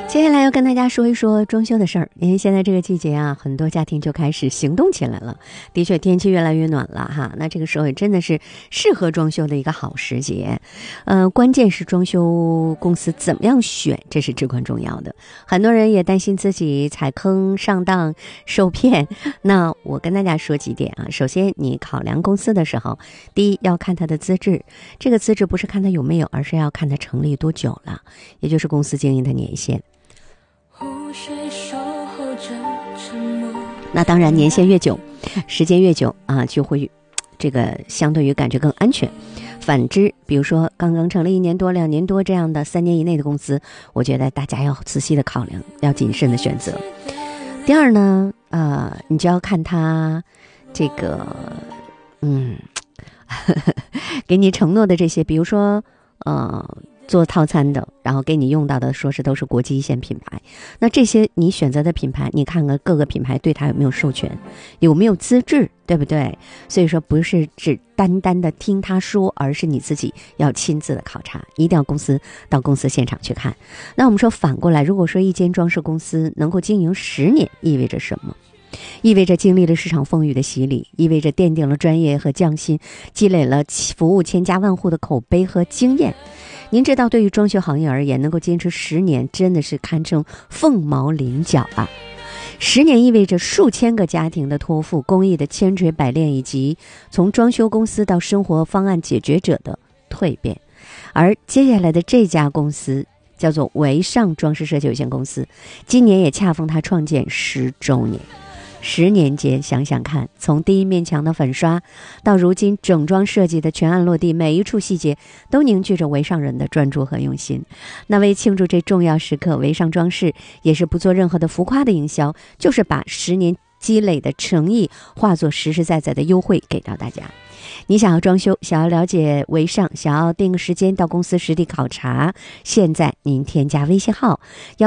接下来要跟大家说一说装修的事儿，因为现在这个季节啊，很多家庭就开始行动起来了。的确，天气越来越暖了哈，那这个时候也真的是适合装修的一个好时节。关键是装修公司怎么样选，这是至关重要的。很多人也担心自己踩坑、上当、受骗。那我跟大家说几点啊。首先，你考量公司的时候，第一要看它的资质，这个资质不是看它有没有，而是要看它成立多久了，也就是公司经营的年限。那当然年限越久，时间越久啊，就会这个相对于感觉更安全。反之，比如说刚刚成立1年多、2年多这样的3年以内的公司，我觉得大家要仔细的考量，要谨慎的选择。第二呢，你就要看他这个给你承诺的这些，比如说做套餐的，然后给你用到的说是都是国际一线品牌，那这些你选择的品牌，你看看各个品牌对它有没有授权，有没有资质，对不对？所以说不是只单单的听他说，而是你自己要亲自的考察，一定要到公司现场去看。那我们说反过来，如果说一间装饰公司能够经营10年，意味着什么？意味着经历了市场风雨的洗礼，意味着奠定了专业和匠心，积累了服务千家万户的口碑和经验。您知道，对于装修行业而言，能够坚持10年，真的是堪称凤毛麟角啊！10年意味着数千个家庭的托付，工艺的千锤百炼，以及从装修公司到生活方案解决者的蜕变。而接下来的这家公司叫做维尚装饰设计有限公司，今年也恰逢它创建10周年。10年间，想想看，从第一面墙的粉刷到如今整装设计的全案落地，每一处细节都凝聚着维尚人的专注和用心。那为庆祝这重要时刻，维尚装饰也是不做任何的浮夸的营销，就是把10年积累的诚意化作实实在在的优惠给到大家。你想要装修，想要了解维尚，想要定个时间到公司实地考察，现在您添加微信号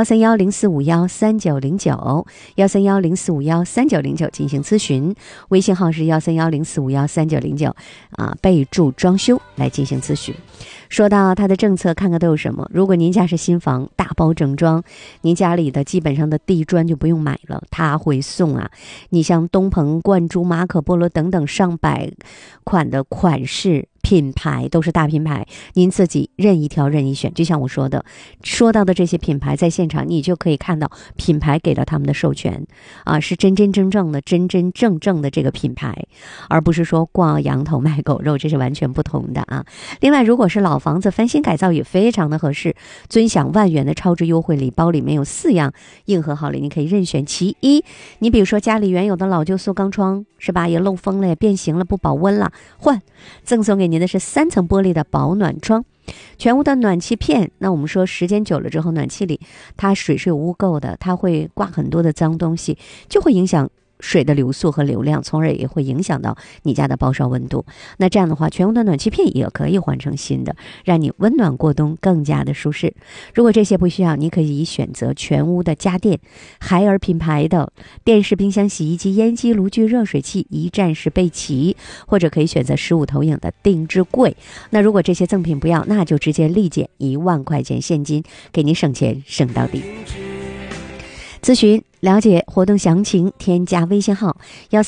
13104513909，13104513909进行咨询。微信号是13104513909备注装修来进行咨询。说到它的政策，看看都有什么。如果您家是新房，大包整装，您家里的基本上的地砖就不用买了，他会送啊。你像东鹏、冠珠、马可波罗等等上百款的款式品牌，都是大品牌，您自己任意挑任意选。就像我说到的这些品牌，在现场你就可以看到品牌给到他们的授权是真真正正的这个品牌，而不是说挂羊头卖狗肉，这是完全不同的啊。另外，如果是老房子翻新改造也非常的合适，尊享万元的超值优惠礼包，里面有4样硬核好礼，你可以任选其一。你比如说家里原有的老旧塑钢窗是吧，也漏风了，也变形了，不保温了，换赠送给您的是3层玻璃的保暖窗，全屋的暖气片。那我们说时间久了之后，暖气里它水是有污垢的，它会挂很多的脏东西，就会影响水的流速和流量，从而也会影响到你家的包烧温度。那这样的话，全屋的暖气片也可以换成新的，让你温暖过冬更加的舒适。如果这些不需要，你可以选择全屋的家电，海尔品牌的电视、冰箱、洗衣机、烟机、炉具、热水器一站式备齐，或者可以选择15投影的定制柜。那如果这些赠品不要，那就直接立减1万块钱现金，给您省钱省到底。咨询了解活动详情，添加微信号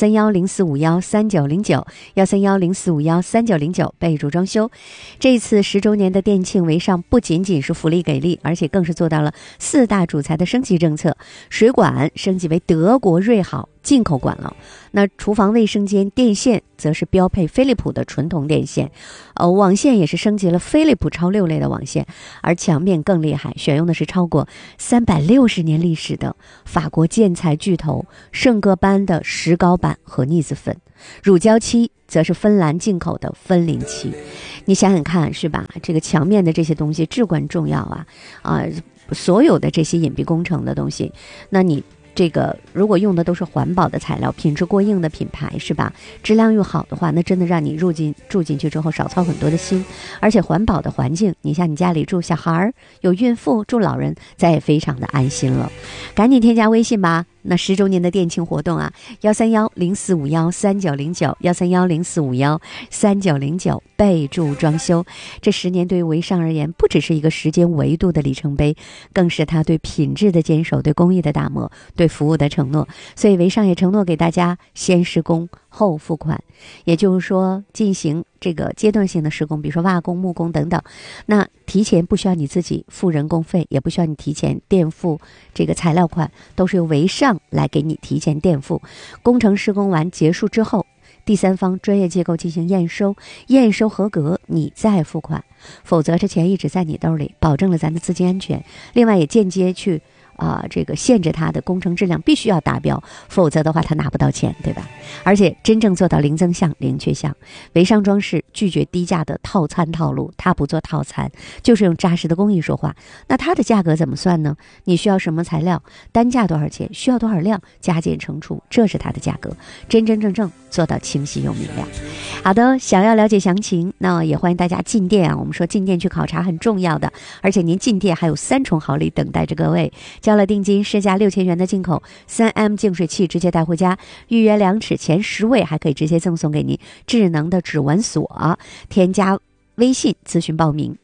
13104513909，13104513909，备注装修。这次10周年的店庆，维尚不仅仅是福利给力，而且更是做到了4大主材的升级政策。水管升级为德国瑞好进口管了，那厨房卫生间电线则是标配飞利浦的纯铜电线，网线也是升级了飞利浦超6类的网线，而墙面更厉害，选用的是超过360年历史的法国建材巨头圣戈班的石膏板和腻子粉，乳胶漆则是芬兰进口的芬林漆。你想想看是吧，这个墙面的这些东西至关重要所有的这些隐蔽工程的东西，那你这个如果用的都是环保的材料，品质过硬的品牌是吧，质量又好的话，那真的让你住进去之后少操很多的心。而且环保的环境，你像你家里住小孩、有孕妇、住老人，咱也非常的安心了。赶紧添加微信吧那10周年的店庆活动啊，13104513909，13104513909，备注装修。这10年对于维尚而言，不只是一个时间维度的里程碑，更是他对品质的坚守，对工艺的打磨，对服务的承诺。所以维尚也承诺给大家先施工后付款，也就是说进行这个阶段性的施工，比如说瓦工、木工等等，那提前不需要你自己付人工费，也不需要你提前垫付这个材料款，都是由维尚来给你提前垫付。工程施工完结束之后，第三方专业机构进行验收，验收合格你再付款，否则这钱一直在你兜里，保证了咱的资金安全，另外也间接去这个限制它的工程质量必须要达标，否则的话他拿不到钱，对吧？而且真正做到零增项零缺项。维尚装饰拒绝低价的套餐套路，他不做套餐，就是用扎实的工艺说话。那它的价格怎么算呢？你需要什么材料，单价多少钱，需要多少量，加减乘除，这是它的价格，真真正正做到清晰又明亮。好的，想要了解详情，那也欢迎大家进店啊。我们说进店去考察很重要的，而且您进店还有3重好礼等待着各位。交了定金，市价6000元的进口3M 净水器直接带回家，预约2尺前10位还可以直接赠送给您智能的指纹锁。添加微信咨询报名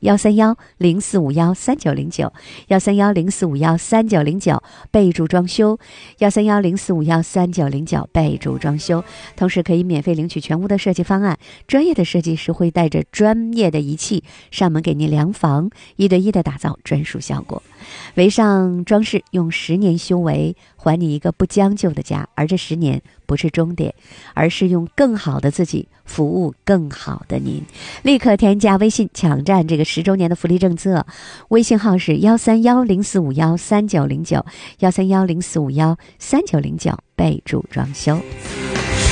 13104513909，13104513909，备注装修，13104513909，备注装修。同时可以免费领取全屋的设计方案，专业的设计师会带着专业的仪器上门给您量房，1对1的打造专属效果。维尚装饰用10年修为还你一个不将就的家，而这10年不是终点，而是用更好的自己服务更好的您。立刻添加微信抢占这个10周年的福利政策，微信号是13104513909，13104513909，备注装修。